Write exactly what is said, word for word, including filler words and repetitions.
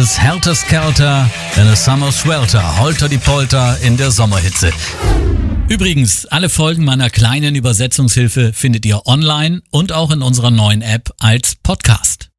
es Helter Skelter in a Summer Swelter, Holter die Polter in der Sommerhitze. Übrigens, alle Folgen meiner kleinen Übersetzungshilfe findet ihr online und auch in unserer neuen App als Podcast.